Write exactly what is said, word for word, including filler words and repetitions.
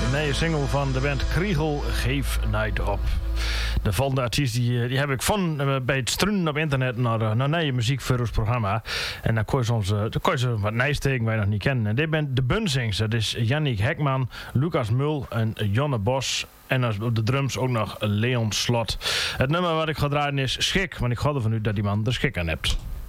nieuwe single van de band Kriegel, Geef Night Op. De volgende artiest die, die heb ik van bij het struinen op internet naar, naar nieuwe muziek voor ons programma. En dan kon je soms dan kon je ze wat nijsteken wij nog niet kennen. En dit bent de Bunzings. Dat is Jannik Hekman, Lucas Mul en Jonne Bos. En op de drums ook nog Leon Slot. Het nummer wat ik ga draaien is Schik. Want ik ga ervan uit dat die man de schik aan hebt.